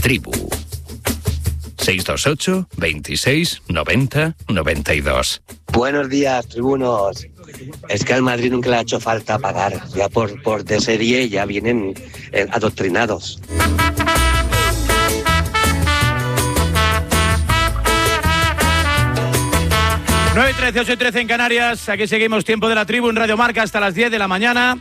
tribu. 628 26 90 92. Buenos días, tribunos. Es que al Madrid nunca le ha hecho falta pagar. Ya por de serie ya vienen adoctrinados. Nueve 13, 8 y 13 en Canarias. Aquí seguimos, tiempo de la tribu en Radio Marca hasta las 10 de la mañana.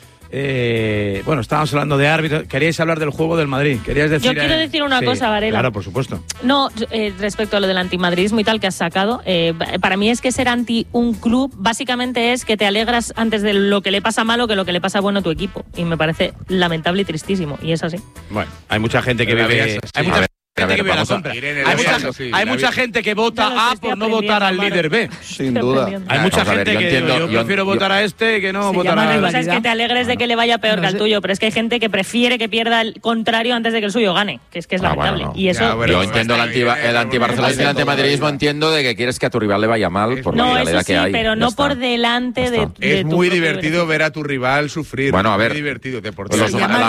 Bueno, estábamos hablando de árbitros. Queríais hablar del juego del Madrid. Queríais decir. Yo quiero decir una cosa, Varela. Claro, por supuesto. No, respecto a lo del antimadridismo y tal que has sacado, para mí es que ser anti un club básicamente es que te alegras antes de lo que le pasa malo que lo que le pasa bueno a tu equipo. Y me parece lamentable y tristísimo. Y es así. Bueno, hay mucha gente que vive. Hay mucha gente que vive a la sombra. Hay mucha gente que vota A por no votar al líder B. Sin duda. Hay mucha gente que yo prefiero votar a este que no votar a la. O sea, es que te alegres de que le vaya peor que al tuyo, pero es que hay gente que prefiere que pierda el contrario antes de que el suyo gane, que es lamentable. Bueno, no. Y eso. Yo entiendo el antibarcelonismo y el antimadridismo, entiendo de que quieres que a tu rival le vaya mal por la realidad que hay. Pero no por delante de es muy divertido ver a tu rival sufrir. Bueno, a ver. Muy divertido, deportivo.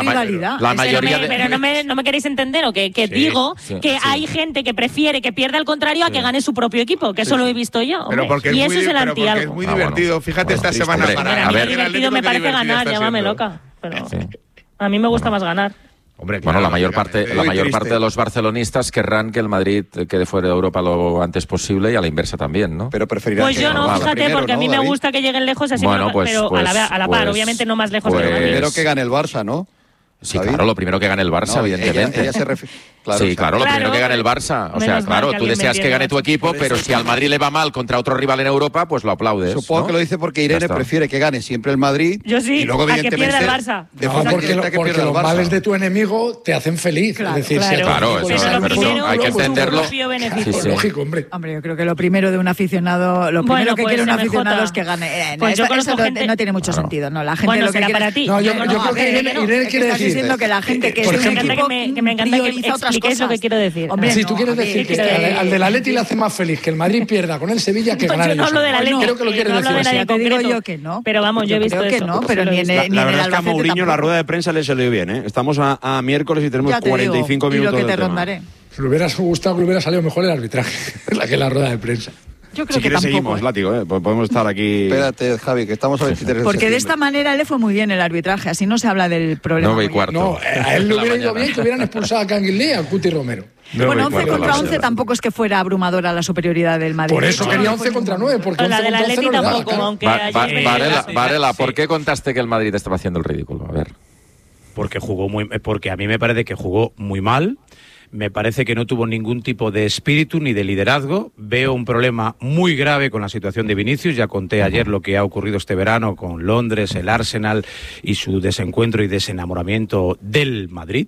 La mayoría de. Pero no me queréis entender, o que digo que hay gente que prefiere que pierda el contrario a que gane su propio equipo, que eso lo he visto yo. Pero porque y eso es el anti-algo. Es muy divertido. Fíjate esta semana para. A mí divertido me parece ganar, llámame loca. Pero a mí me gusta más ganar. Hombre, claro, la mayor parte de los barcelonistas querrán que el Madrid quede fuera de Europa lo antes posible y a la inversa también, ¿no? Pero preferirán pues yo no, fíjate, porque a mí me gusta que lleguen lejos, así pero a la par, obviamente no más lejos que el Madrid. Primero que gane el Barça, ¿no? Sí, claro, lo primero que gane el Barça, evidentemente. Ella se claro, lo primero que gane el Barça. O sea, claro, tú deseas que gane tu equipo, pero si al Madrid le va mal contra otro rival en Europa, pues lo aplaudes. Supongo que lo dice porque Irene prefiere que gane siempre el Madrid. Yo sí, y luego, a que pierda el Barça. Porque los males de tu enemigo te hacen feliz. Claro, es decir, claro, eso hay que entenderlo. Es lógico, hombre. Hombre, yo creo que lo primero de un aficionado, lo primero que quiere un aficionado es que gane. Pues yo eso no tiene mucho sentido, ¿no? La gente bueno, lo que será quiere. para ti. No, yo creo que Irene quiere decir. diciendo que la gente que por es un ejemplo, equipo que me encanta que expliquéis lo que quiero decir. Hombre, si tú quieres decir que al del Atleti le hace más feliz que el Madrid pierda con el Sevilla que ganar ellos. Yo no hablo del Atleti. Creo que lo quieres decir. Ya te digo yo que no. Pero vamos, yo he visto que no, pero ni en el La verdad es que a Mourinho la rueda de prensa le salió bien, ¿eh? Estamos a miércoles y tenemos 45 minutos. Y lo que te rondaré. Si le hubieras gustado, que le hubiera salido mejor el arbitraje que la rueda de prensa. Yo creo si quieres seguimos, Látigo, ¿eh? Podemos estar aquí. Espérate, Javi, que estamos a 23 de Porque de esta manera le fue muy bien el arbitraje, así no se habla del problema. 9:15. No, a él le hubiera ido bien que hubieran expulsado a Canguilí y a Cuti Romero. Bueno, 11 contra 11 tampoco es que fuera abrumadora la superioridad del Madrid. Por eso quería 11 contra 9, porque la del Atleti tampoco, aunque Varela, ¿por qué contaste que el Madrid estaba haciendo el ridículo? A ver. Porque a mí me parece que jugó muy mal. Me parece que no tuvo ningún tipo de espíritu ni de liderazgo. Veo un problema muy grave con la situación de Vinicius. Ya conté ayer lo que ha ocurrido este verano con Londres, el Arsenal y su desencuentro y desenamoramiento del Madrid.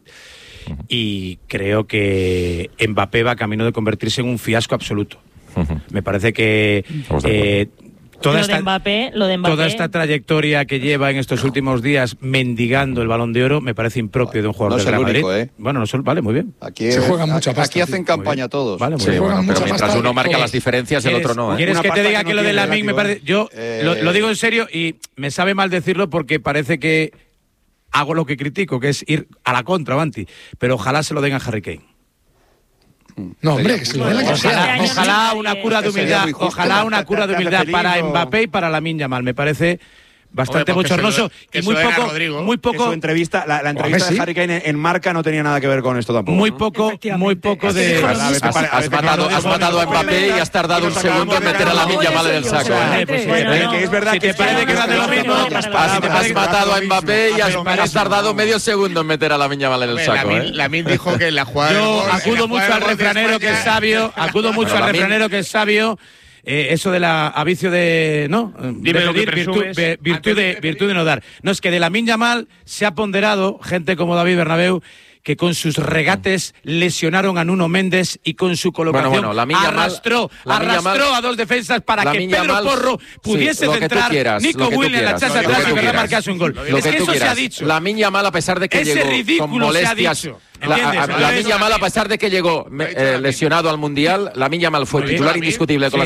Y creo que Mbappé va camino de convertirse en un fiasco absoluto. Me parece que toda esta trayectoria que lleva en estos últimos días mendigando el Balón de Oro me parece impropio de un jugador del Real Madrid. Bueno, no solo, vale, muy bien. Aquí se juegan mucha pasta. Aquí hacen campaña todos. Vale, muy bien. Bueno, pero mientras uno marca las diferencias, el otro no. ¿Quieres que te diga que lo de Lamine me parece? Yo lo digo en serio y me sabe mal decirlo porque parece que hago lo que critico, que es ir a la contra, Banti. Pero ojalá se lo den a Harry Kane. No, hombre, que se lo den a que sea. Ojalá una cura de humildad para Mbappé y para Lamine Yamal. Me parece bastante bochornoso y muy poco. Su entrevista, la entrevista de Harry Kane en Marca no tenía nada que ver con esto tampoco. Muy poco de. Has matado a Mbappé y has tardado un segundo en meter a Lamine Yamal en el saco. Que es verdad que parece que es de lo mismo. Has matado a Mbappé y has tardado medio segundo en meter a Lamine Yamal en el saco. Lamine dijo que la jugada. Yo acudo mucho al refranero que es sabio. Eso de la avicio de no virtud de no dar. No, es que de Lamine Yamal se ha ponderado gente como David Bernabéu que con sus regates lesionaron a Nuno Méndez y con su colocación arrastró a dos defensas para que Pedro Porro pudiese centrar, Nico Williams la echase atrás y que marcase un gol. Es que eso se ha dicho. Lamine Yamal, a pesar de que llegó con molestias, Lamine Yamal, a pesar de que llegó lesionado al Mundial, Lamine Yamal fue titular indiscutible con la